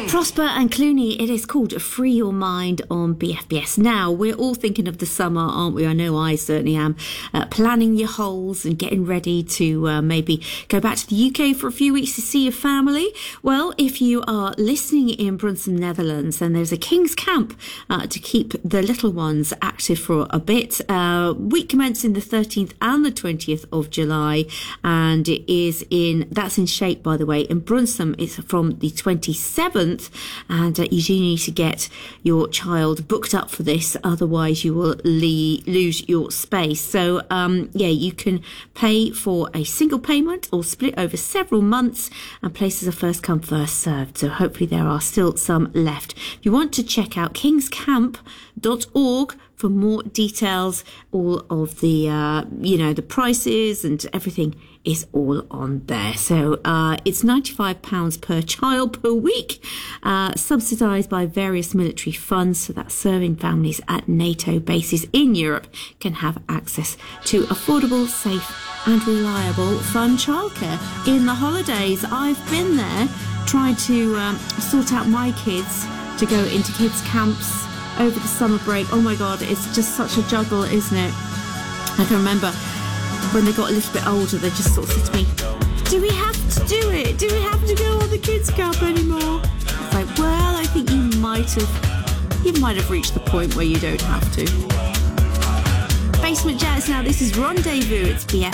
Prosper and Clooney, it is called Free Your Mind on BFBS. Now, we're all thinking of the summer, aren't we? I know I certainly am. Planning your holes and getting ready to maybe go back to the UK for a few weeks to see your family. Well, if you are listening in Brunssum, Netherlands, then there's a King's Camp to keep the little ones active for a bit. Week commencing the 13th and the 20th of July, and that's in Shape, by the way. In Brunssum, it's from the 27th. And you do need to get your child booked up for this, otherwise you will lose your space. So you can pay for a single payment or split over several months, and places are first come first served, so hopefully there are still some left. If you want to check out kingscamp.org for more details, all of the the prices and everything is all on there. So it's £95 per child per week, subsidised by various military funds, so that serving families at NATO bases in Europe can have access to affordable, safe and reliable fun childcare in the holidays. I've been there trying to sort out my kids to go into kids camps over the summer break. Oh my God, it's just such a juggle, isn't it? I can remember when they got a little bit older, they just sort of said to me, do we have to do it? Do we have to go on the kids camp anymore? It's like, well, I think you might have reached the point where you don't have to. Basement Jazz now, this is Rendezvous, it's BFF.